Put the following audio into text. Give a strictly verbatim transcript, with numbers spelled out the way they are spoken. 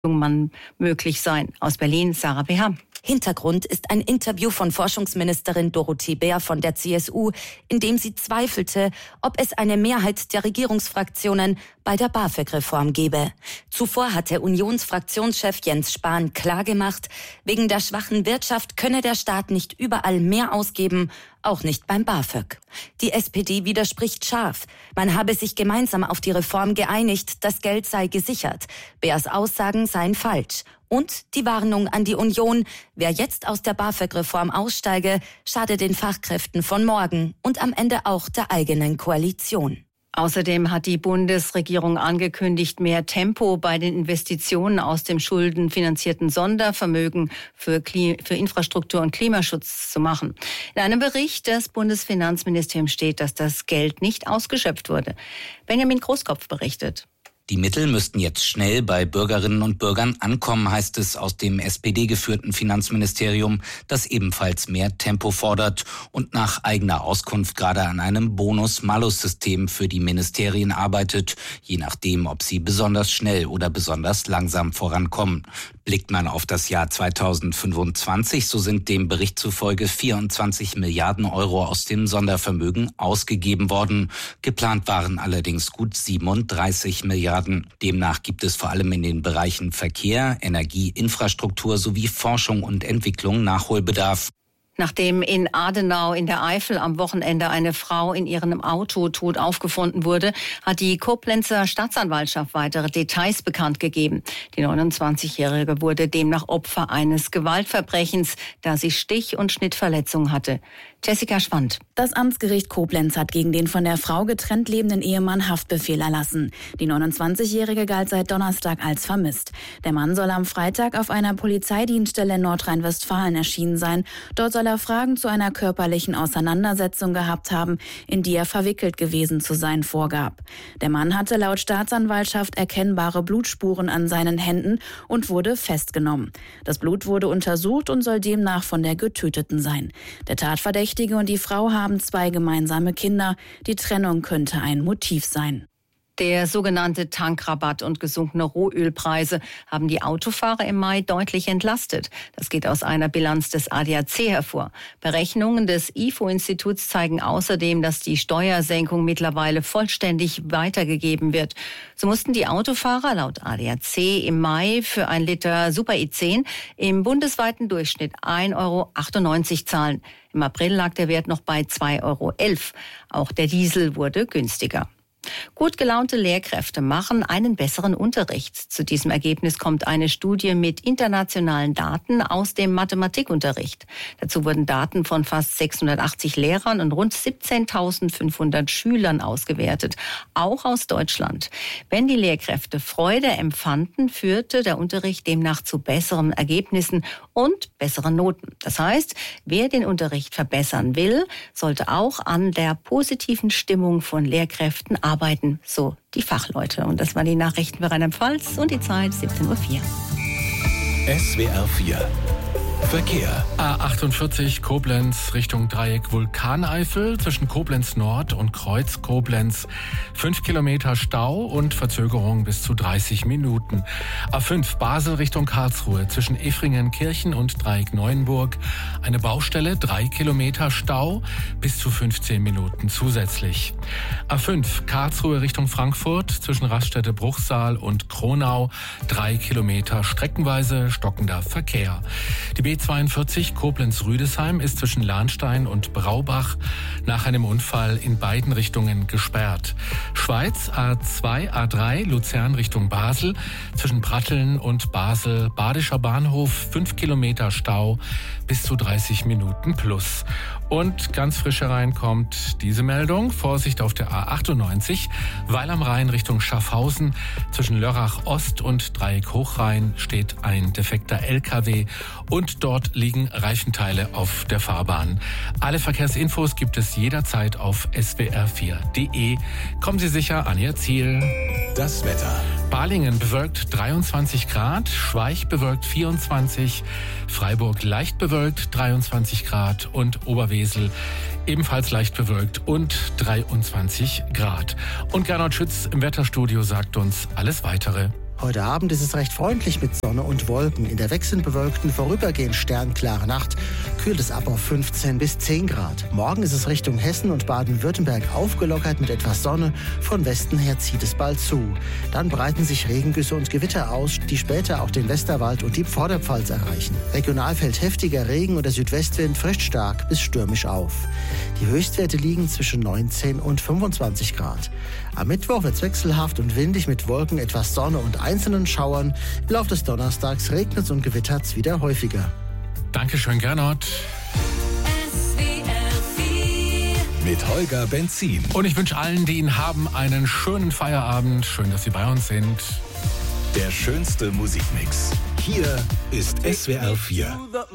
man möglich sein. Aus Berlin, Sarah B H. Hintergrund ist ein Interview von Forschungsministerin Dorothee Bär von der C S U, in dem sie zweifelte, ob es eine Mehrheit der Regierungsfraktionen bei der BAföG-Reform gebe. Zuvor hatte Unionsfraktionschef Jens Spahn klargemacht, wegen der schwachen Wirtschaft könne der Staat nicht überall mehr ausgeben, auch nicht beim BAföG. Die S P D widerspricht scharf. Man habe sich gemeinsam auf die Reform geeinigt, das Geld sei gesichert. Bärs Aussagen seien falsch. Und die Warnung an die Union, wer jetzt aus der BAföG-Reform aussteige, schade den Fachkräften von morgen und am Ende auch der eigenen Koalition. Außerdem hat die Bundesregierung angekündigt, mehr Tempo bei den Investitionen aus dem schuldenfinanzierten Sondervermögen für, Kli- für Infrastruktur und Klimaschutz zu machen. In einem Bericht des Bundesfinanzministeriums steht, dass das Geld nicht ausgeschöpft wurde. Benjamin Großkopf berichtet. Die Mittel müssten jetzt schnell bei Bürgerinnen und Bürgern ankommen, heißt es aus dem S P D-geführten Finanzministerium, das ebenfalls mehr Tempo fordert und nach eigener Auskunft gerade an einem Bonus-Malus-System für die Ministerien arbeitet, je nachdem, ob sie besonders schnell oder besonders langsam vorankommen. Blickt man auf das Jahr zweitausendfünfundzwanzig, so sind dem Bericht zufolge vierundzwanzig Milliarden Euro aus dem Sondervermögen ausgegeben worden. Geplant waren allerdings gut siebenunddreißig Milliarden. Demnach gibt es vor allem in den Bereichen Verkehr, Energie, Infrastruktur sowie Forschung und Entwicklung Nachholbedarf. Nachdem in Adenau in der Eifel am Wochenende eine Frau in ihrem Auto tot aufgefunden wurde, hat die Koblenzer Staatsanwaltschaft weitere Details bekannt gegeben. Die neunundzwanzigjährige wurde demnach Opfer eines Gewaltverbrechens, da sie Stich- und Schnittverletzungen hatte. Jessica Schwand. Das Amtsgericht Koblenz hat gegen den von der Frau getrennt lebenden Ehemann Haftbefehl erlassen. Die neunundzwanzigjährige galt seit Donnerstag als vermisst. Der Mann soll am Freitag auf einer Polizeidienststelle in Nordrhein-Westfalen erschienen sein. Dort soll er Fragen zu einer körperlichen Auseinandersetzung gehabt haben, in die er verwickelt gewesen zu sein vorgab. Der Mann hatte laut Staatsanwaltschaft erkennbare Blutspuren an seinen Händen und wurde festgenommen. Das Blut wurde untersucht und soll demnach von der Getöteten sein. Der Tatverdächtige und die Frau haben zwei gemeinsame Kinder. Die Trennung könnte ein Motiv sein. Der sogenannte Tankrabatt und gesunkene Rohölpreise haben die Autofahrer im Mai deutlich entlastet. Das geht aus einer Bilanz des A D A C hervor. Berechnungen des I F O-Instituts zeigen außerdem, dass die Steuersenkung mittlerweile vollständig weitergegeben wird. So mussten die Autofahrer laut A D A C im Mai für ein Liter Super I zehn im bundesweiten Durchschnitt ein Euro achtundneunzig zahlen. Im April lag der Wert noch bei zwei Euro elf. Auch der Diesel wurde günstiger. Gut gelaunte Lehrkräfte machen einen besseren Unterricht. Zu diesem Ergebnis kommt eine Studie mit internationalen Daten aus dem Mathematikunterricht. Dazu wurden Daten von fast sechshundertachtzig Lehrern und rund siebzehntausendfünfhundert Schülern ausgewertet, auch aus Deutschland. Wenn die Lehrkräfte Freude empfanden, führte der Unterricht demnach zu besseren Ergebnissen und besseren Noten. Das heißt, wer den Unterricht verbessern will, sollte auch an der positiven Stimmung von Lehrkräften arbeiten. arbeiten, so die Fachleute. Und das waren die Nachrichten für Rheinland-Pfalz und die Zeit siebzehn Uhr vier. S W R vier Verkehr. A achtundvierzig Koblenz Richtung Dreieck Vulkaneifel zwischen Koblenz Nord und Kreuz Koblenz. Fünf Kilometer Stau und Verzögerung bis zu dreißig Minuten. A fünf Basel Richtung Karlsruhe zwischen Effringen-Kirchen und Dreieck Neuenburg. Eine Baustelle, drei Kilometer Stau bis zu fünfzehn Minuten zusätzlich. A fünf Karlsruhe Richtung Frankfurt zwischen Raststätte Bruchsal und Kronau. Drei Kilometer streckenweise stockender Verkehr. Die B zweiundvierzig Koblenz-Rüdesheim ist zwischen Lahnstein und Braubach nach einem Unfall in beiden Richtungen gesperrt. Schweiz A zwei, A drei Luzern Richtung Basel zwischen Pratteln und Basel Badischer Bahnhof fünf Kilometer Stau bis zu dreißig Minuten plus. Und ganz frisch hereinkommt diese Meldung. Vorsicht auf der A achtundneunzig, Weil am Rhein Richtung Schaffhausen. Zwischen Lörrach Ost und Dreieck Hochrhein steht ein defekter L K W und dort liegen Reifenteile auf der Fahrbahn. Alle Verkehrsinfos gibt es jederzeit auf S W R vier Punkt de. Kommen Sie sicher an Ihr Ziel. Das Wetter. Balingen bewölkt dreiundzwanzig Grad, Schweich bewölkt vierundzwanzig, Freiburg leicht bewölkt dreiundzwanzig Grad und Oberwesel ebenfalls leicht bewölkt und dreiundzwanzig Grad. Und Gernot Schütz im Wetterstudio sagt uns alles Weitere. Heute Abend ist es recht freundlich mit Sonne und Wolken. In der wechselnd bewölkten, vorübergehend sternklare Nacht kühlt es ab auf fünfzehn bis zehn Grad. Morgen ist es Richtung Hessen und Baden-Württemberg aufgelockert mit etwas Sonne. Von Westen her zieht es bald zu. Dann breiten sich Regengüsse und Gewitter aus, die später auch den Westerwald und die Vorderpfalz erreichen. Regional fällt heftiger Regen und der Südwestwind frischt stark bis stürmisch auf. Die Höchstwerte liegen zwischen neunzehn und fünfundzwanzig Grad. Am Mittwoch wird es wechselhaft und windig mit Wolken, etwas Sonne und einzelnen Schauern. Im Laufe des Donnerstags regnet es und gewittert es wieder häufiger. Dankeschön, Gernot. Mit Holger Benzin. Und ich wünsche allen, die ihn haben, einen schönen Feierabend. Schön, dass Sie bei uns sind. Der schönste Musikmix. Hier ist S W R vier.